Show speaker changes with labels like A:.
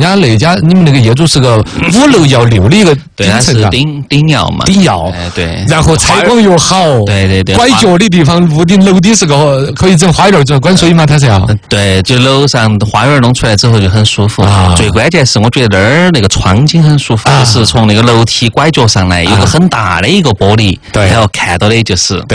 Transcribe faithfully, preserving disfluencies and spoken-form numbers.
A: 家那家你们那个业主是个五楼要六的一个
B: 对，它是顶顶窑嘛，
A: 顶窑，
B: 哎对，
A: 然后采光又好，
B: 对对对，
A: 拐角的地方，屋顶楼顶是个可以整花园整灌水嘛，它是要，
B: 对，就楼上花园弄出来之后就很舒服。
A: 啊、
B: 最关键是我觉得那儿那个窗景很舒服，啊、就是从那个楼梯拐角上来有个很大的一个玻璃，
A: 对，
B: 然后看到的就是。